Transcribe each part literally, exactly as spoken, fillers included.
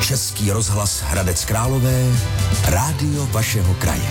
Český rozhlas Hradec Králové, rádio vašeho kraje.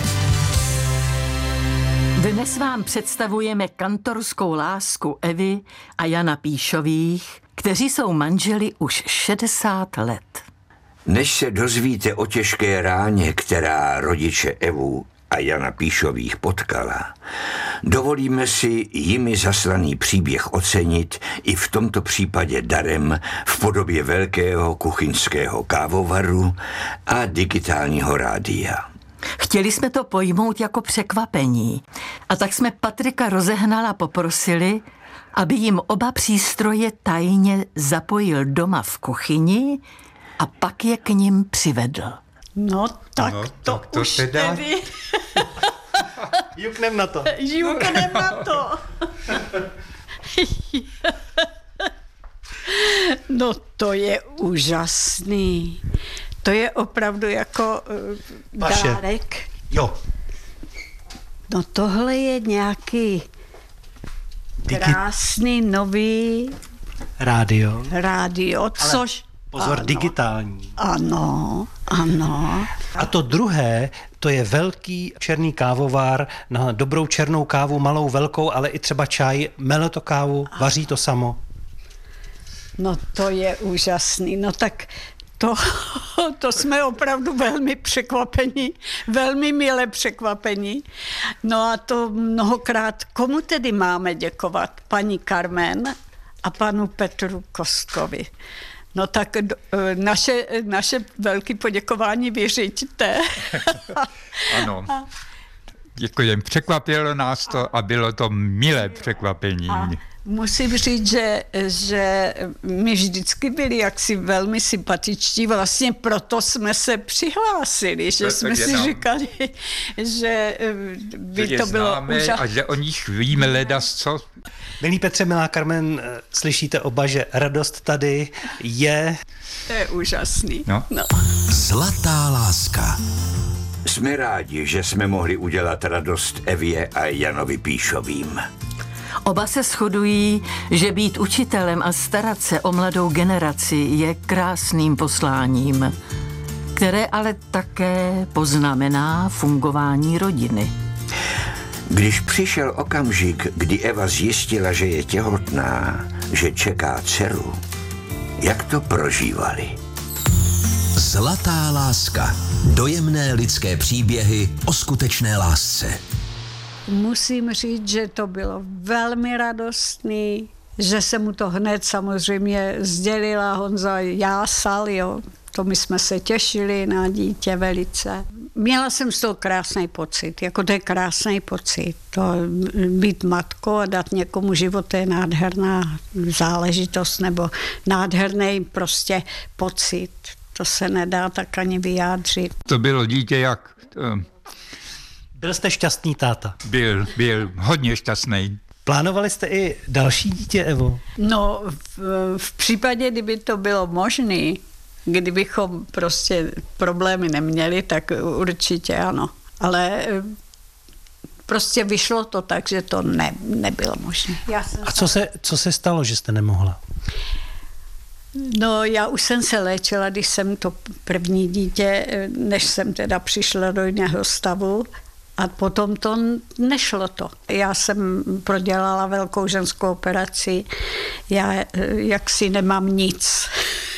Dnes vám představujeme kantorskou lásku Evy a Jana Píšových, kteří jsou manželi už šedesát let. Než se dozvíte o těžké ráně, která rodiče Evu a Jana Píšových potkala, dovolíme si jimi zaslaný příběh ocenit i v tomto případě darem v podobě velkého kuchyňského kávovaru a digitálního rádia. Chtěli jsme to pojmout jako překvapení a tak jsme Patrika Rozehnala poprosili, aby jim oba přístroje tajně zapojil doma v kuchyni a pak je k nim přivedl. No tak no, to, tak to už teda... tedy. Juknem na to. Juknem na to. No to je úžasný. To je opravdu jako uh, Vaše. dárek. Jo. No tohle je nějaký Digi- krásný nový Rádio. rádio, což... Pozor, ano, digitální. Ano, ano. A to druhé, to je velký černý kávovar na dobrou černou kávu, malou, velkou, ale i třeba čaj, mele to kávu, vaří to samo. No to je úžasný. No tak to, to jsme opravdu velmi překvapení, velmi milé překvapení. No a to mnohokrát, komu tedy máme děkovat? Paní Carmen a panu Petru Kostkovi. No tak naše, naše velké poděkování vyřiďte. Ano. Děkujem. Překvapilo nás to a bylo to milé překvapení. A musím říct, že, že my vždycky byli jaksi velmi sympatičtí, vlastně proto jsme se přihlásili, že jsme si nám... říkali, že by že to bylo úžasné. A že o nich víme ledas co. Milí Petře, milá Carmen, slyšíte oba, že radost tady je... To je úžasný. No. No. Zlatá láska. Jsme rádi, že jsme mohli udělat radost Evě a Janovi Píšovým. Oba se shodují, že být učitelem a starat se o mladou generaci je krásným posláním, které ale také poznamená fungování rodiny. Když přišel okamžik, kdy Eva zjistila, že je těhotná, že čeká dceru, jak to prožívali? Zlatá láska. Dojemné lidské příběhy o skutečné lásce. Musím říct, že to bylo velmi radostný, že se mu to hned samozřejmě sdělila, Honza jásal, jo. To my jsme se těšili na dítě velice. Měla jsem z toho krásný pocit, jako to je krásný pocit. To být matkou a dát někomu život, to je nádherná záležitost nebo nádherný prostě pocit. To se nedá tak ani vyjádřit. To bylo dítě jak... Byl jste šťastný táta? Byl, byl hodně šťastný. Plánovali jste i další dítě, Evo? No, v, v případě, kdyby to bylo možné, kdybychom prostě problémy neměli, tak určitě ano. Ale prostě vyšlo to tak, že to ne, nebylo možné. A co se, co se stalo, že jste nemohla? No, já už jsem se léčila, když jsem to první dítě, než jsem teda přišla do jiného stavu, a potom to nešlo to. Já jsem prodělala velkou ženskou operaci, já jaksi nemám nic.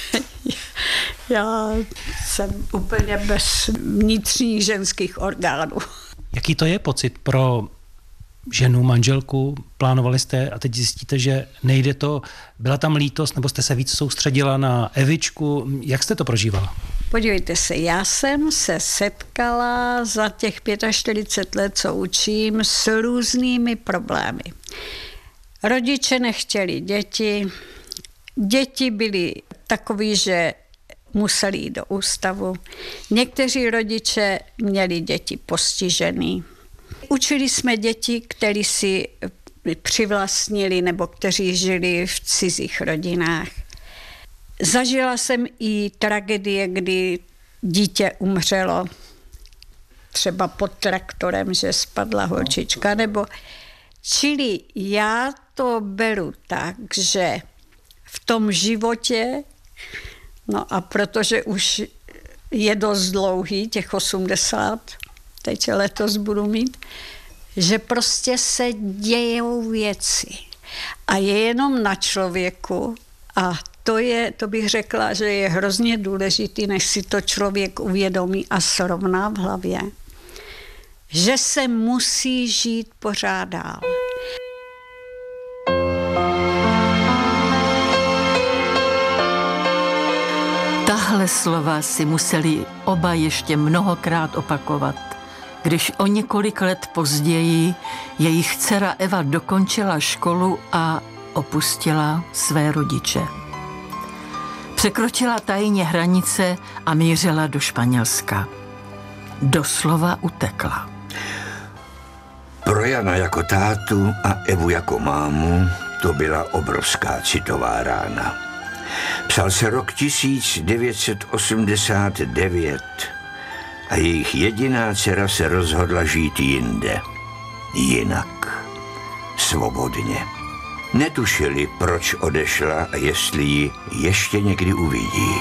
Já jsem úplně bez vnitřních ženských orgánů. Jaký to je pocit pro ženu, manželku? Plánovali jste a teď zjistíte, že nejde to. Byla tam lítost, nebo jste se víc soustředila na Evičku? Jak jste to prožívala? Podívejte se, já jsem se setkala za těch čtyřicet pět let, co učím, s různými problémy. Rodiče nechtěli děti, děti byly takový, že museli jít do ústavu. Někteří rodiče měli děti postižený. Učili jsme děti, kteří si přivlastnili nebo kteří žili v cizích rodinách. Zažila jsem i tragédie, kdy dítě umřelo třeba pod traktorem, že spadla holčička, nebo... Čili já to beru tak, že v tom životě No a protože už je dost dlouhý, těch osmdesát, teď letos budu mít, že prostě se dějou věci. A je jenom na člověku, a to je, to bych řekla, že je hrozně důležitý, než si to člověk uvědomí a srovná v hlavě, že se musí žít pořád dál. Tahle slova si museli oba ještě mnohokrát opakovat, když o několik let později jejich dcera Eva dokončila školu a opustila své rodiče. Překročila tajně hranice a mířila do Španělska. Doslova utekla. Pro Jana jako tátu a Evu jako mámu to byla obrovská citová rána. Psal se rok tisíc devět set osmdesát devět a jejich jediná dcera se rozhodla žít jinde. Jinak. Svobodně. Netušili, proč odešla a jestli ji ještě někdy uvidí.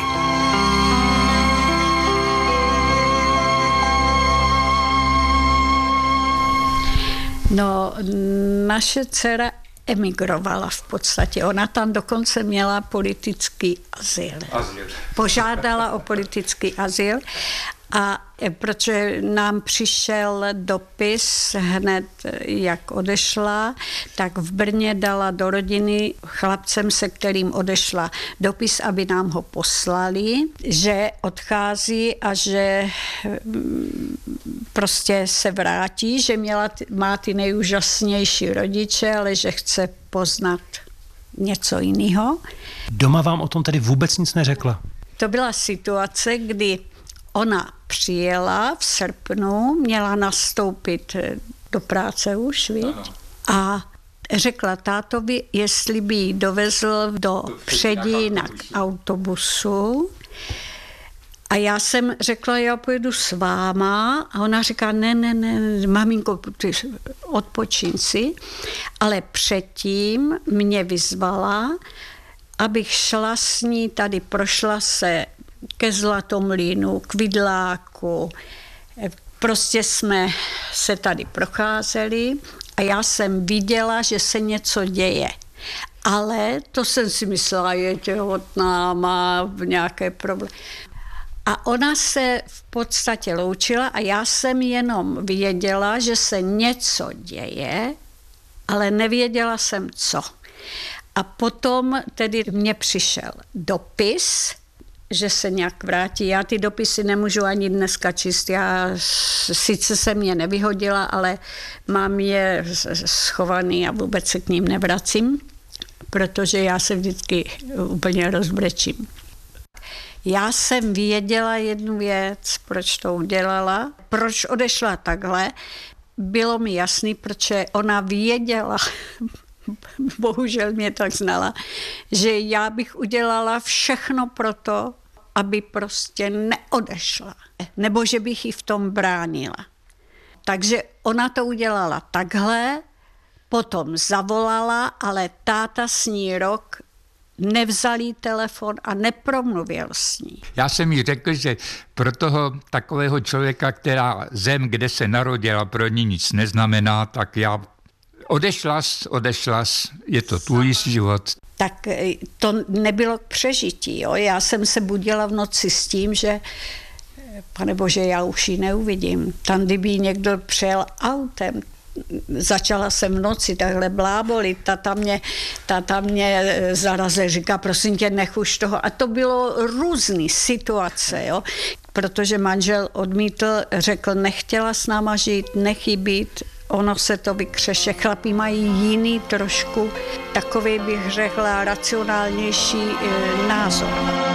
No, naše dcera emigrovala v podstatě. Ona tam dokonce měla politický azyl. Azyl. Požádala o politický azyl a protože nám přišel dopis hned, jak odešla, tak v Brně dala do rodiny chlapcem, se kterým odešla, dopis, aby nám ho poslali, že odchází a že prostě se vrátí, že měla, má ty nejúžasnější rodiče, ale že chce poznat něco jiného. Doma vám o tom tedy vůbec nic neřekla? To byla situace, kdy ona přijela v srpnu, měla nastoupit do práce už, viď? A řekla tátovi, jestli by ji dovezl do Předína k autobusu. A já jsem řekla, já pojedu s váma. A ona říká, ne, ne, ne, maminko, ty odpočin si. Ale předtím mě vyzvala, abych šla s ní, tady prošla se ke Zlatomlýnu, k Vidláku. Prostě jsme se tady procházeli a já jsem viděla, že se něco děje. Ale to jsem si myslela, je těhotná, má nějaké problémy. A ona se v podstatě loučila a já jsem jenom věděla, že se něco děje, ale nevěděla jsem co. A potom tedy mně přišel dopis, že se nějak vrátí. Já ty dopisy nemůžu ani dneska číst. Já sice jsem je nevyhodila, ale mám je schovaný a vůbec se k ním nevracím, protože já se vždycky úplně rozbrečím. Já jsem věděla jednu věc, proč to udělala, proč odešla takhle. Bylo mi jasný, proč ona věděla, bohužel mě tak znala, že já bych udělala všechno pro to, aby prostě neodešla. Nebo že bych ji v tom bránila. Takže ona to udělala takhle, potom zavolala, ale táta s ní rok nevzal jí telefon a nepromluvil s ní. Já jsem jí řekl, že pro toho takového člověka, která zem, kde se narodila, pro ní nic neznamená, tak já odešla, odešla, je to tvůj život. Tak to nebylo k přežití. Jo? Já jsem se budila v noci s tím, že pane bože, já už ji neuvidím. Tam, kdyby někdo přijel autem, začala jsem v noci takhle blábolit, tata mě, tata mě zarazil, říká, prosím tě, nech už toho. A to bylo různý situace, jo? Protože manžel odmítl, řekl, nechtěla s náma žít, nech jí být, ono se to vykřeše. Chlapí mají jiný trošku, takový bych řekla racionálnější e, názor.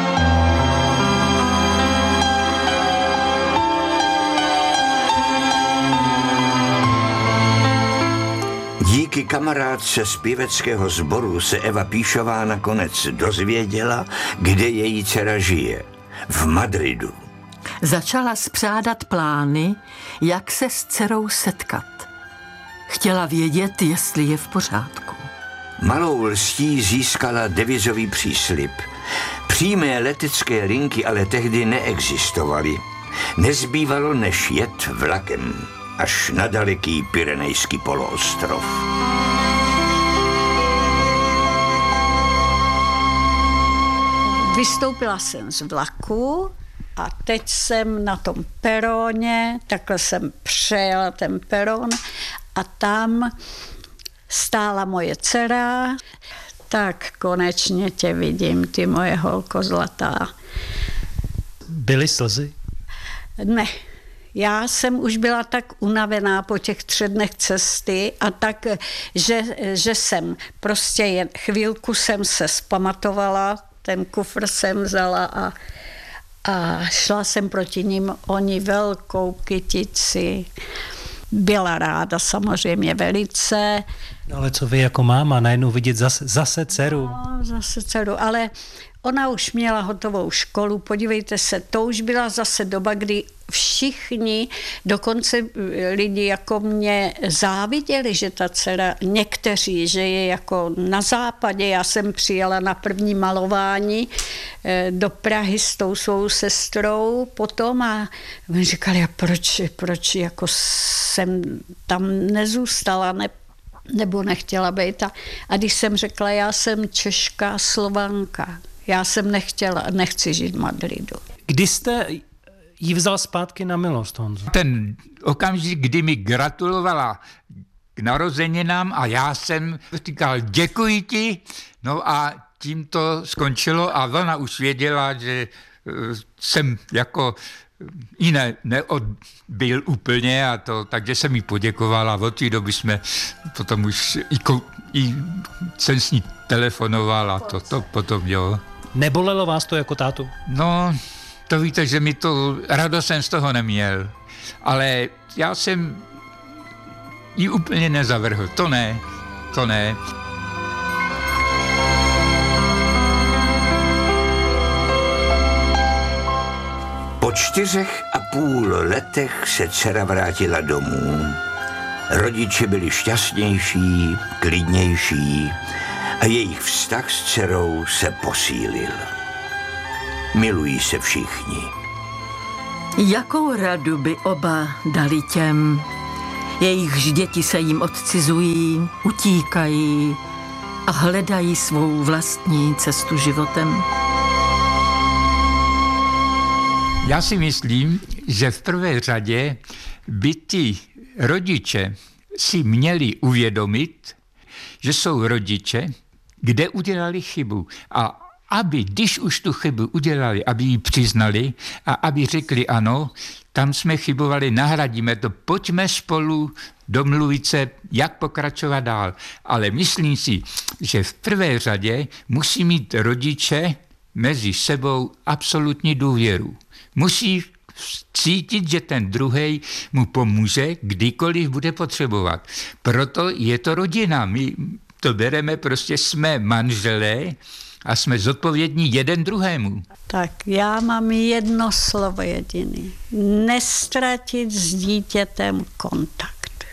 Díky kamarádce z pěveckého sboru se Eva Píšová nakonec dozvěděla, kde její dcera žije. V Madridu. Začala spřádat plány, jak se s dcerou setkat. Chtěla vědět, jestli je v pořádku. Malou lstí získala devizový příslib. Přímé letecké linky ale tehdy neexistovaly. Nezbývalo než jet vlakem až na daleký Pyrenejský poloostrov. Vystoupila jsem z vlaku a teď jsem na tom peroně, takhle jsem přejela ten peron a tam stála moje dcera. Tak konečně tě vidím, ty moje holko zlatá. Byly slzy? Ne. Já jsem už byla tak unavená po těch třech dnech cesty a tak, že, že jsem prostě jen chvílku jsem se zpamatovala, ten kufr jsem vzala a, a šla jsem proti ním, oni velkou kytici. Byla ráda samozřejmě velice. No ale co vy jako máma, najednou vidět zase, zase dceru? No, zase dceru, ale ona už měla hotovou školu, podívejte se, to už byla zase doba, kdy všichni, dokonce lidi jako mě záviděli, že ta dcera, někteří, že je jako na západě, já jsem přijela na první malování do Prahy s tou svou sestrou potom a mi říkali, a proč, proč jako jsem tam nezůstala, ne, nebo nechtěla být. A, a když jsem řekla, já jsem Češka, Slovanka, já jsem nechtěla, nechci žít v Madridu. Kdy jste jí vzal zpátky na milost, Honzo? Ten okamžik, kdy mi gratulovala k narozeninám a já jsem říkal děkuji ti, no a tím to skončilo a ona už věděla, že jsem jako ji ne, neodbil úplně a to, takže jsem jí poděkoval a od té doby jsme potom už i, i jsem s ní telefonoval a to, to potom, jo. Nebolelo vás to jako tátu? No, to víte, že mi to, radost jsem z toho neměl, ale já jsem ji úplně nezavrhl, to ne, to ne. Po čtyřech a půl letech se dcera vrátila domů. Rodiče byli šťastnější, klidnější a jejich vztah s dcerou se posílil. Milují se všichni. Jakou radu by oba dali těm, jejichž děti se jim odcizují, utíkají a hledají svou vlastní cestu životem? Já si myslím, že v prvé řadě by ti rodiče si měli uvědomit, že jsou rodiče, kde udělali chybu. A aby, když už tu chybu udělali, aby ji přiznali a aby řekli ano, tam jsme chybovali, nahradíme to, pojďme spolu domluvit se, jak pokračovat dál. Ale myslím si, že v prvé řadě musí mít rodiče mezi sebou absolutní důvěru. Musí cítit, že ten druhej mu pomůže, kdykoliv bude potřebovat. Proto je to rodina. My to bereme, prostě jsme manželé a jsme zodpovědní jeden druhému. Tak já mám jedno slovo jediný. Nestratit s dítětem kontakt.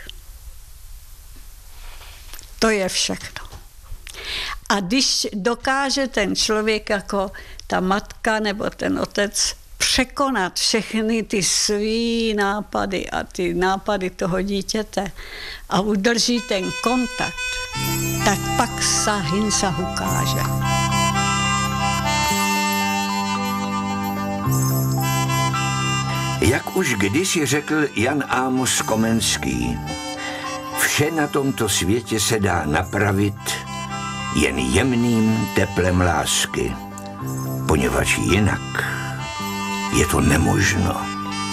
To je všechno. A když dokáže ten člověk jako ta matka nebo ten otec překonat všechny ty svý nápady a ty nápady toho dítěte a udrží ten kontakt, tak pak sa hinsa ukáže. Jak už kdysi řekl Jan Amos Komenský, vše na tomto světě se dá napravit jen jemným teplem lásky, poněvadž jinak je to nemožno.